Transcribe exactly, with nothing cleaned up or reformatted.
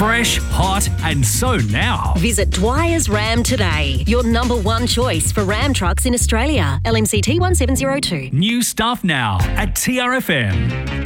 Fresh, hot and so now. Visit Dwyer's Ram today. Your number one choice for Ram trucks in Australia. L M C T one seven zero two. New stuff now at T R F M.